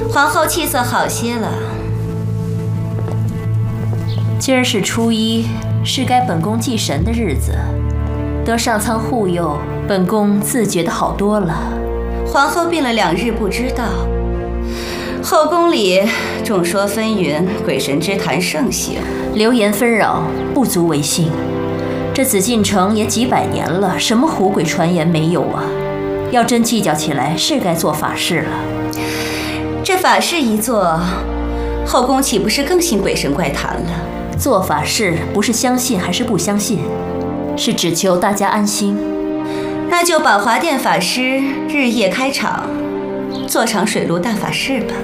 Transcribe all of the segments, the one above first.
皇后气色好些了。 今儿是初一，是该本宫祭神的日子，得上苍护佑，本宫自觉得好多了。 皇后病了2日，不知道。后宫里众说纷纭，鬼神之谈盛行， 流言纷扰，不足为信。这紫禁城也几百年了，什么狐鬼传言没有啊？要真计较起来，是该做法事了。 这法事一做，后宫岂不是更信鬼神怪谈了？ 做法事不是相信还是不相信，是只求大家安心。 那就宝华殿法师日夜开场，做场水陆大法事吧。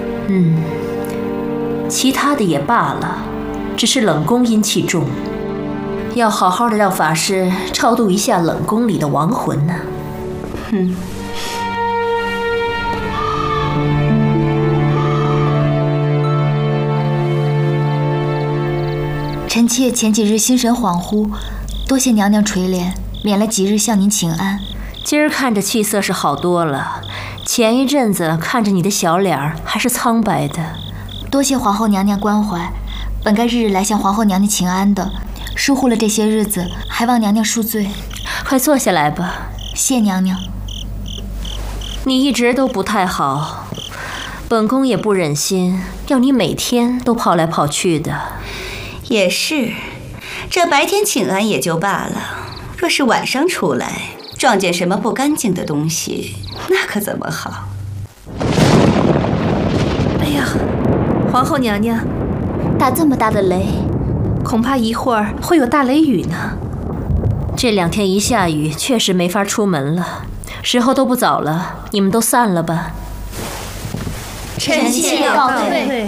其他的也罢了，只是冷宫阴气重，要好好的让法师超度一下冷宫里的亡魂呢。 臣妾前几日心神恍惚，多谢娘娘垂怜，免了几日向您请安。 今儿看着气色是好多了，前一阵子看着你的小脸儿还是苍白的。 多谢皇后娘娘关怀，本该日日来向皇后娘娘请安的，疏忽了这些日子，还望娘娘恕罪。 快坐下来吧。 谢娘娘。 你一直都不太好，本宫也不忍心要你每天都跑来跑去的。 也是，这白天请安也就罢了，若是晚上出来撞见什么不干净的东西，那可怎么好？ 哎呀，皇后娘娘， 打这么大的雷， 恐怕一会儿会有大雷雨呢。 这2天一下雨，确实没法出门了。时候都不早了，你们都散了吧。 臣妾告退。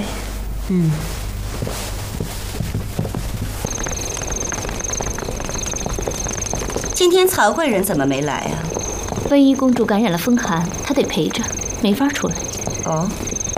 今天曹贵人怎么没来啊？ 温宜公主感染了风寒，她得陪着，没法出来。 哦。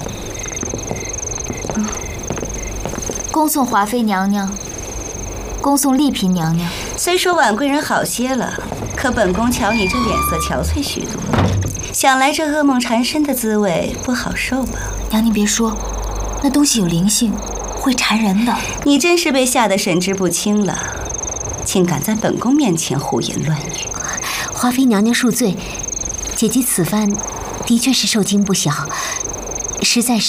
恭送华妃娘娘，恭送丽嫔娘娘。 虽说婉贵人好些了，可本宫瞧你这脸色憔悴许多，想来这噩梦缠身的滋味不好受吧？ 娘您别说，那东西有灵性，会缠人的。 你真是被吓得神志不清了，竟敢在本宫面前胡言乱语。 华妃娘娘恕罪，姐姐此番的确是受惊不小，实在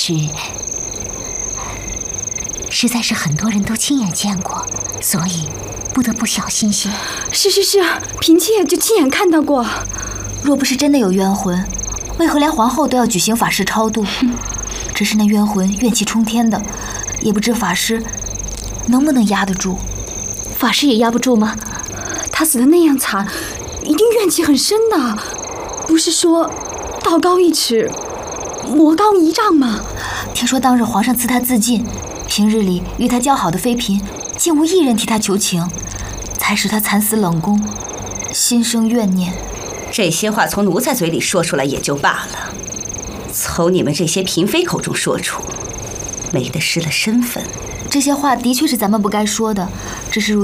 是很多人都亲眼见过，所以不得不小心些。 是，嫔妾就亲眼看到过。 若不是真的有冤魂，为何连皇后都要举行法事超度？只是那冤魂怨气冲天的，也不知法师能不能压得住。 法师也压不住吗？他死得那样惨，一定怨气很深的。不是说道高1尺，魔高1丈吗？ 听说当日皇上赐他自尽，平日里与他交好的妃嫔竟无一人替他求情，才使他惨死冷宫，心生怨念。 这些话从奴才嘴里说出来也就罢了，从你们这些嫔妃口中说出，没得失了身份。 这些话的确是咱们不该说的，只是如